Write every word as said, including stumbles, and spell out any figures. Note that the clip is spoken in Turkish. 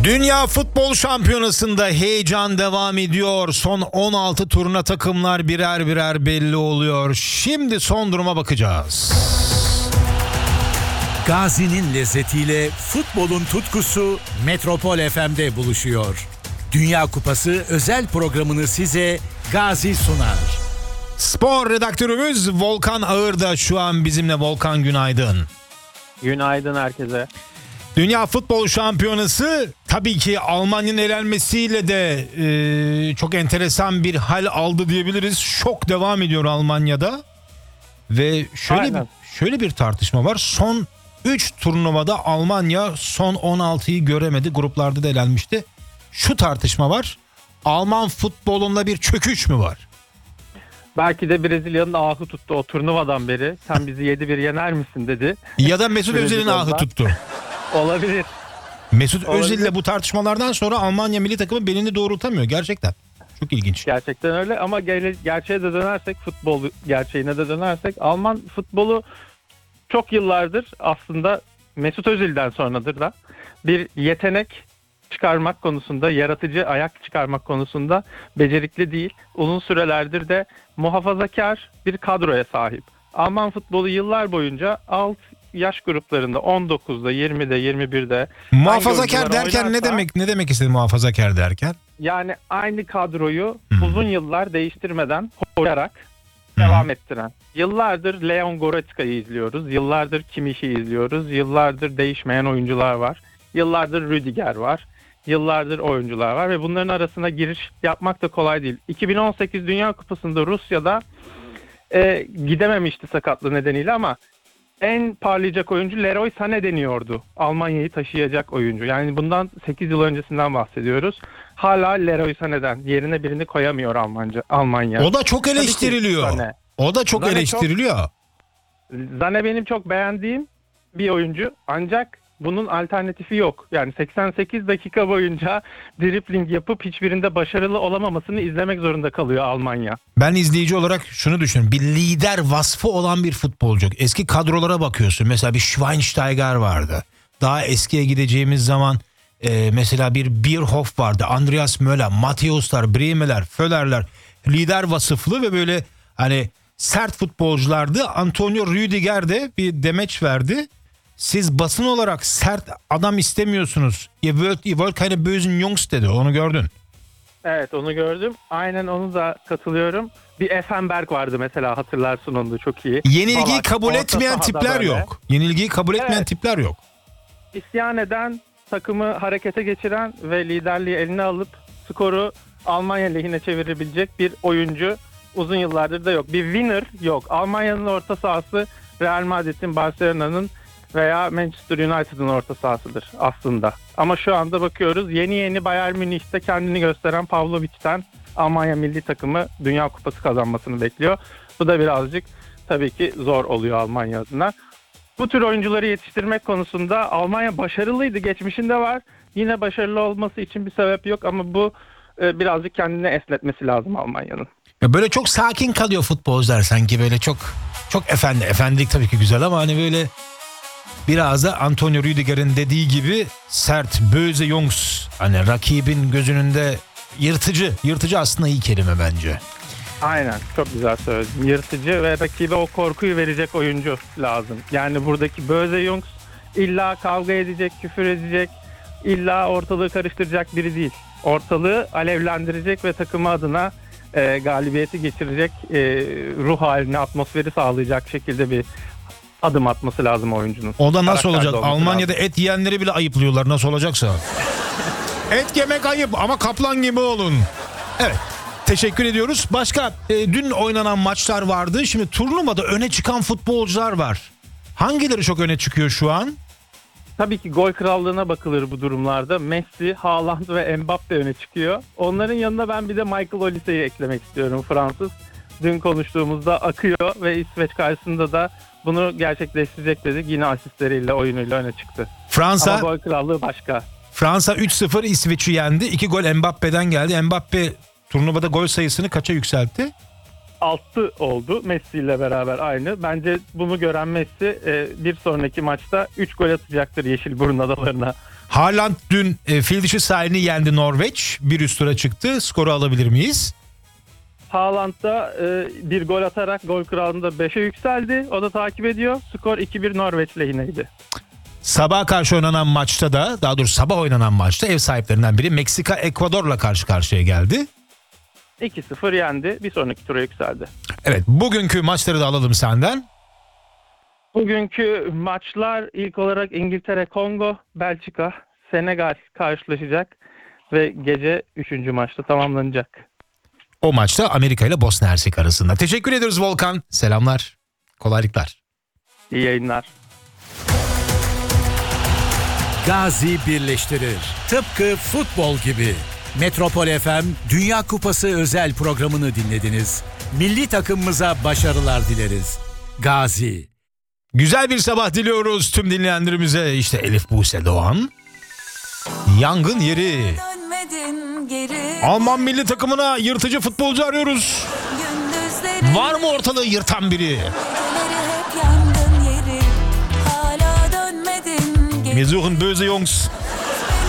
Dünya Futbol Şampiyonası'nda heyecan devam ediyor. Son on altı turuna takımlar birer birer belli oluyor. Şimdi son duruma bakacağız. Gazi'nin lezzetiyle futbolun tutkusu Metropol F M'de buluşuyor. Dünya Kupası özel programını size Gazi sunar. Spor redaktörümüz Volkan Ağır da şu an bizimle. Volkan, günaydın. Günaydın herkese. Dünya Futbol Şampiyonası tabii ki Almanya'nın elenmesiyle de e, çok enteresan bir hal aldı diyebiliriz. Şok devam ediyor Almanya'da. Ve şöyle bir, şöyle bir tartışma var. Son üç turnuvada Almanya son on altıyı göremedi. Gruplarda da elenmişti. Şu tartışma var. Alman futbolunda bir çöküş mü var? Belki de Brezilya'nın ahı tuttu o turnuvadan beri. Sen bizi yedi bir yener misin dedi. Ya da Mesut Özil'in ahı tuttu. Olabilir. Mesut Olabilir. Özil'le bu tartışmalardan sonra Almanya milli takımı belini doğrultamıyor gerçekten. Çok ilginç. Gerçekten öyle ama ger- gerçeğe de dönersek, futbol gerçeğine de dönersek, Alman futbolu çok yıllardır aslında Mesut Özil'den sonradır da bir yetenek çıkarmak konusunda, yaratıcı ayak çıkarmak konusunda becerikli değil. Uzun sürelerdir de muhafazakar bir kadroya sahip. Alman futbolu yıllar boyunca alt yaş gruplarında on dokuzda, yirmide, yirmi birde muhafazakar derken oynarsa, ne demek ne demek istedi muhafazakar derken? Yani aynı kadroyu Hmm. uzun yıllar değiştirmeden koyarak hmm. devam ettiren. Yıllardır Leon Goretzka'yı izliyoruz. Yıllardır Kimmich'i izliyoruz. Yıllardır değişmeyen oyuncular var. Yıllardır Rüdiger var. Yıllardır oyuncular var ve bunların arasına giriş yapmak da kolay değil. iki bin on sekiz Dünya Kupası'nda Rusya'da e, gidememişti sakatlığı nedeniyle ama en parlayacak oyuncu Leroy Sané deniyordu. Almanya'yı taşıyacak oyuncu. Yani bundan sekiz yıl öncesinden bahsediyoruz. Hala Leroy Sané'den yerine birini koyamıyor Almanca, Almanya. O da çok eleştiriliyor. O da çok Sané eleştiriliyor. Çok, Sané benim çok beğendiğim bir oyuncu. Ancak bunun alternatifi yok. Yani seksen sekiz dakika boyunca dribling yapıp hiçbirinde başarılı olamamasını izlemek zorunda kalıyor Almanya. Ben izleyici olarak şunu düşünüyorum. Bir lider vasfı olan bir futbolcu. Eski kadrolara bakıyorsun. Mesela bir Schweinsteiger vardı. Daha eskiye gideceğimiz zaman e, mesela bir Bierhoff vardı. Andreas Möller, Matthäus'lar, Bremer'ler, Föller'ler. Lider vasıflı ve böyle hani sert futbolculardı. Antonio Rüdiger de bir demeç verdi. Siz basın olarak sert adam istemiyorsunuz. Ihr wollt, ihr wollt keine bösen Jungs dedi. Onu gördün. Evet, onu gördüm. Aynen, onu da katılıyorum. Bir Effenberg vardı mesela, hatırlarsın onu da çok iyi. Yenilgiyi Balak, kabul orta etmeyen sahada tipler böyle. yok. Yenilgiyi kabul etmeyen Evet. tipler yok. İsyan eden, takımı harekete geçiren ve liderliği eline alıp skoru Almanya lehine çevirebilecek bir oyuncu uzun yıllardır da yok. Bir winner yok. Almanya'nın orta sahası Real Madrid'in, Barcelona'nın veya Manchester United'ın orta sahasıdır aslında. Ama şu anda bakıyoruz, yeni yeni Bayern Münih'te kendini gösteren Pavlovic'ten Almanya milli takımı Dünya Kupası kazanmasını bekliyor. Bu da birazcık tabii ki zor oluyor Almanya adına. Bu tür oyuncuları yetiştirmek konusunda Almanya başarılıydı. Geçmişinde var. Yine başarılı olması için bir sebep yok ama bu e, birazcık kendini esnetmesi lazım Almanya'nın. Ya böyle çok sakin kalıyor futbolcular sanki, böyle çok çok efendi. Efendilik tabii ki güzel ama hani böyle biraz da Antonio Rüdiger'in dediği gibi sert, böse Jungs. Hani rakibin gözünde yırtıcı. Yırtıcı aslında iyi kelime bence. Aynen, çok güzel söyledin. Yırtıcı ve rakibe o korkuyu verecek oyuncu lazım. Yani buradaki böse Jungs illa kavga edecek, küfür edecek, illa ortalığı karıştıracak biri değil. Ortalığı alevlendirecek ve takımı adına e, galibiyeti geçirecek, e, ruh haline, atmosferi sağlayacak şekilde bir adım atması lazım oyuncunun. O da nasıl Karakterde olacak? olması Almanya'da lazım. et yiyenleri bile ayıplıyorlar, nasıl olacaksa. Et yemek ayıp ama kaplan gibi olun. Evet. Teşekkür ediyoruz. Başka e, dün oynanan maçlar vardı. Şimdi turnuvada öne çıkan futbolcular var. Hangileri çok öne çıkıyor şu an? Tabii ki gol krallığına bakılır bu durumlarda. Messi, Haaland ve Mbappe öne çıkıyor. Onların yanına ben bir de Michael Olise'yi eklemek istiyorum, Fransız. Dün konuştuğumuzda akıyor ve İsveç karşısında da bunu gerçekleştirecek dedik. Yine asistleriyle, oyunuyla öne çıktı. Fransa Ama gol krallığı başka. Fransa üç sıfır İsveç'i yendi. iki gol Mbappe'den geldi. Mbappe turnuvada gol sayısını kaça yükseltti? altı oldu Messi ile beraber aynı. Bence bunu gören Messi bir sonraki maçta üç gol atacaktır Yeşilburun Adalarına. Haaland dün e, fil dişi sahilini yendi Norveç. Bir üst tura çıktı. Skoru alabilir miyiz? Haaland da e, bir gol atarak gol kralında beşe yükseldi. O da takip ediyor. Skor iki bir Norveç lehineydi. Sabah karşı oynanan maçta da, daha doğrusu sabah oynanan maçta ev sahiplerinden biri Meksika Ekvador'la karşı karşıya geldi. iki sıfır yendi. Bir sonraki tura yükseldi. Evet, bugünkü maçları da alalım senden. Bugünkü maçlar ilk olarak İngiltere, Kongo, Belçika, Senegal karşılaşacak ve gece üçüncü maçta tamamlanacak. O maçta Amerika ile Bosna Hersek arasında. Teşekkür ediyoruz Volkan. Selamlar. Kolaylıklar. İyi yayınlar. Gazi birleştirir. Tıpkı futbol gibi. Metropol F M Dünya Kupası özel programını dinlediniz. Milli takımımıza başarılar dileriz. Gazi. Güzel bir sabah diliyoruz tüm dinleyenlerimize. İşte Elif Buse Doğan. Yangın yeri. Alman milli takımına yırtıcı futbolcu arıyoruz. Var mı ortalığı yırtan biri? Wir suchen böse Jungs.